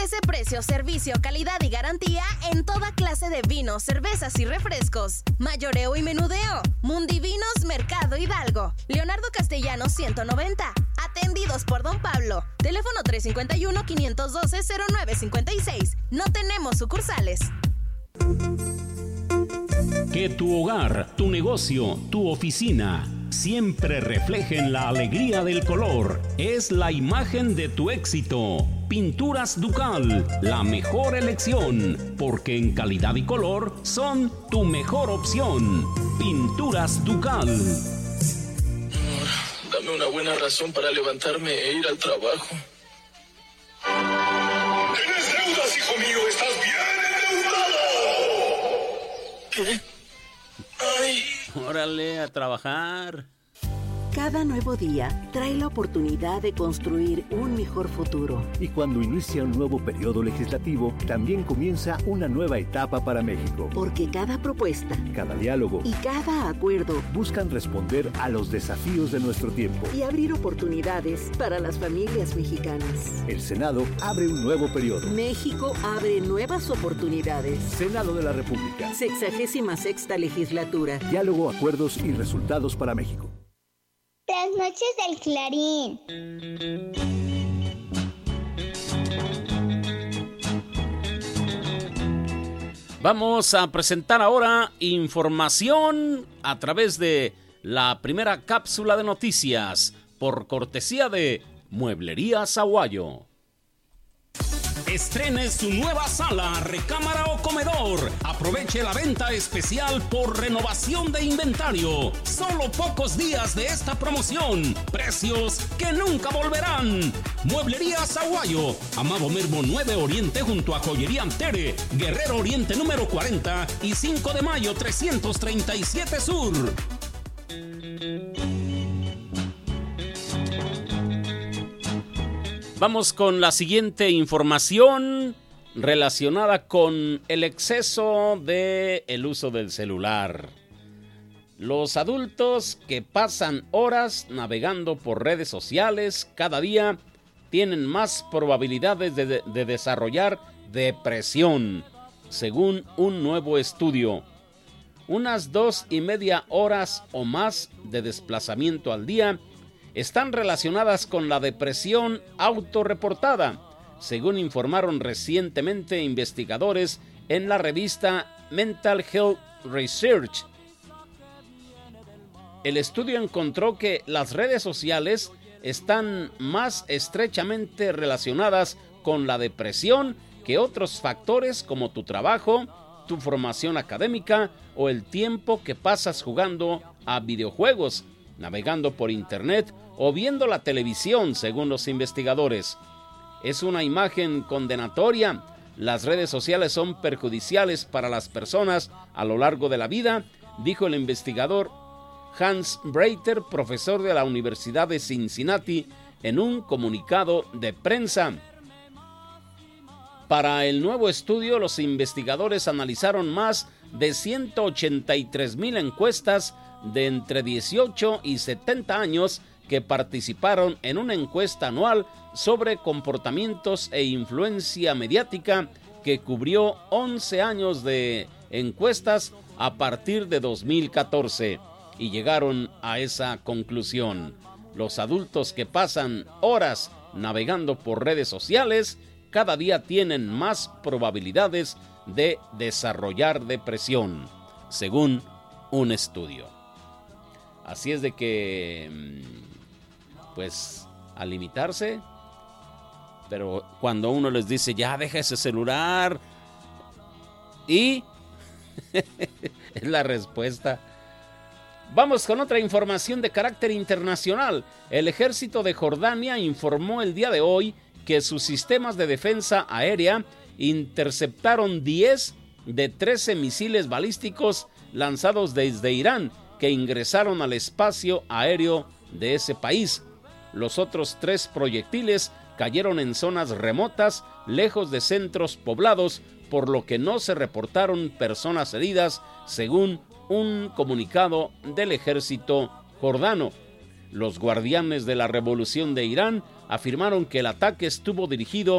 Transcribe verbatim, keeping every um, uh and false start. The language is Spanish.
Ofrece precio, servicio, calidad y garantía en toda clase de vinos, cervezas y refrescos. Mayoreo y menudeo. Mundivinos Mercado Hidalgo. Leonardo Castellanos ciento noventa. Atendidos por Don Pablo. Teléfono tres cinco uno, cinco uno dos, cero nueve cinco seis. No tenemos sucursales. Que tu hogar, tu negocio, tu oficina siempre reflejen la alegría del color. Es la imagen de tu éxito. Pinturas Ducal, la mejor elección, porque en calidad y color son tu mejor opción. Pinturas Ducal. Dame una buena razón para levantarme e ir al trabajo. ¡Tienes deudas, hijo mío! ¡Estás bien endeudado! ¿Qué? ¡Ay! Órale, a trabajar. Cada nuevo día trae la oportunidad de construir un mejor futuro. Y cuando inicia un nuevo periodo legislativo, también comienza una nueva etapa para México. Porque cada propuesta, cada diálogo y cada acuerdo buscan responder a los desafíos de nuestro tiempo y abrir oportunidades para las familias mexicanas. El Senado abre un nuevo periodo. México abre nuevas oportunidades. Senado de la República. Sexagésima sexta legislatura. Diálogo, acuerdos y resultados para México. Las noches del Clarín. Vamos a presentar ahora información a través de la primera cápsula de noticias por cortesía de Mueblerías Aguayo. Estrene su nueva sala, recámara o comedor. Aproveche la venta especial por renovación de inventario. Solo pocos días de esta promoción. Precios que nunca volverán. Mueblerías Aguayo. Amado Mermo nueve Oriente junto a Joyería Antere. Guerrero Oriente número cuarenta y cinco de mayo trescientos treinta y siete Sur. Vamos con la siguiente información relacionada con el exceso de el uso del celular. Los adultos que pasan horas navegando por redes sociales cada día tienen más probabilidades de, de, de desarrollar depresión, según un nuevo estudio. Unas dos y media horas o más de desplazamiento al día están relacionadas con la depresión autorreportada, según informaron recientemente investigadores en la revista Mental Health Research. El estudio encontró que las redes sociales están más estrechamente relacionadas con la depresión que otros factores como tu trabajo, tu formación académica o el tiempo que pasas jugando a videojuegos, navegando por internet o viendo la televisión, según los investigadores. Es una imagen condenatoria. Las redes sociales son perjudiciales para las personas a lo largo de la vida, dijo el investigador Hans Breiter, profesor de la Universidad de Cincinnati, en un comunicado de prensa. Para el nuevo estudio, los investigadores analizaron más de ciento ochenta y tres mil encuestas de entre dieciocho y setenta años que participaron en una encuesta anual sobre comportamientos e influencia mediática que cubrió once años de encuestas a partir de dos mil catorce y llegaron a esa conclusión. Los adultos que pasan horas navegando por redes sociales cada día tienen más probabilidades de desarrollar depresión, según un estudio. Así es de que, pues, a limitarse, pero cuando uno les dice, ya deja ese celular, y es la respuesta. Vamos con otra información de carácter internacional. El ejército de Jordania informó el día de hoy que sus sistemas de defensa aérea interceptaron diez de trece misiles balísticos lanzados desde Irán que ingresaron al espacio aéreo de ese país. Los otros tres proyectiles cayeron en zonas remotas, lejos de centros poblados, por lo que no se reportaron personas heridas, según un comunicado del ejército jordano. Los guardianes de la revolución de Irán afirmaron que el ataque estuvo dirigido